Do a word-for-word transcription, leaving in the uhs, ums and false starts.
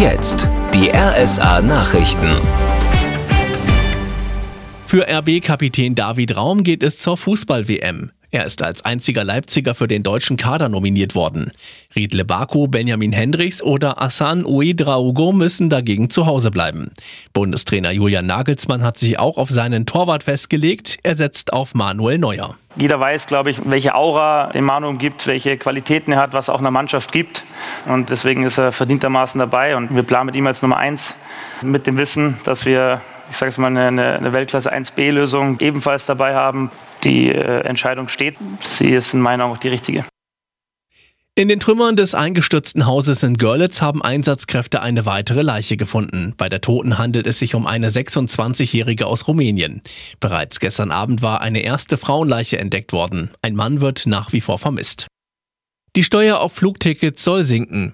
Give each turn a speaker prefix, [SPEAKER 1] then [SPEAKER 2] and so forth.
[SPEAKER 1] Jetzt die R S A-Nachrichten.
[SPEAKER 2] Für R B-Kapitän David Raum geht es zur Fußball-W M. Er ist als einziger Leipziger für den deutschen Kader nominiert worden. Riedle Baku, Benjamin Hendricks oder Hassan Ouedraogo müssen dagegen zu Hause bleiben. Bundestrainer Julian Nagelsmann hat sich auch auf seinen Torwart festgelegt. Er setzt auf Manuel Neuer.
[SPEAKER 3] Jeder weiß, glaube ich, welche Aura den Manu umgibt, welche Qualitäten er hat, was auch einer Mannschaft gibt. Und deswegen ist er verdientermaßen dabei. Und wir planen mit ihm als Nummer eins mit dem Wissen, dass wir, ich sage es mal, eine, eine Weltklasse eins B Lösung ebenfalls dabei haben. Die äh, Entscheidung steht. Sie ist in meinen Augen auch die richtige.
[SPEAKER 2] In den Trümmern des eingestürzten Hauses in Görlitz haben Einsatzkräfte eine weitere Leiche gefunden. Bei der Toten handelt es sich um eine sechsundzwanzigjährige aus Rumänien. Bereits gestern Abend war eine erste Frauenleiche entdeckt worden. Ein Mann wird nach wie vor vermisst. Die Steuer auf Flugtickets soll sinken.